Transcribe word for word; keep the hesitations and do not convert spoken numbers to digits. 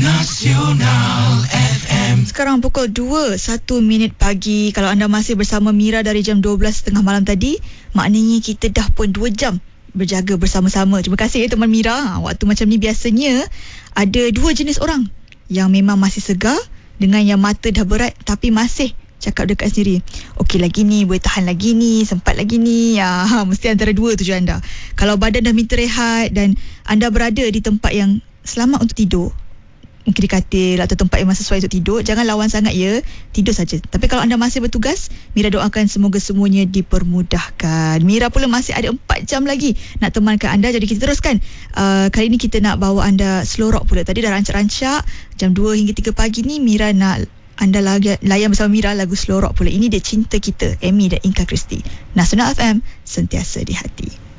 Nasional F M. Sekarang pukul dua, satu minit pagi. Kalau anda masih bersama Mira dari jam dua belas tiga puluh malam tadi, maknanya kita dah pun dua jam berjaga bersama-sama. Terima kasih ya teman Mira. Waktu macam ni biasanya ada dua jenis orang yang memang masih segar dengan yang mata dah berat tapi masih cakap dekat sendiri, okey lagi ni, boleh tahan lagi ni, sempat lagi ni. Ya, ha, mesti antara dua tu je anda. Kalau badan dah minta rehat dan anda berada di tempat yang selamat untuk tidur, mungkin di katil atau tempat yang masih sesuai untuk tidur, jangan lawan sangat ya, tidur saja. Tapi kalau anda masih bertugas, Mira doakan semoga semuanya dipermudahkan. Mira pula masih ada empat jam lagi nak temankan anda, jadi kita teruskan. Uh, kali ni kita nak bawa anda slow rock pula. Tadi dah rancak-rancak jam dua hingga tiga pagi ni Mira nak anda layan bersama Mira lagu slow rock pula. Ini dia Cinta Kita, Amy dan Inka Christie. Nasional F M, sentiasa di hati.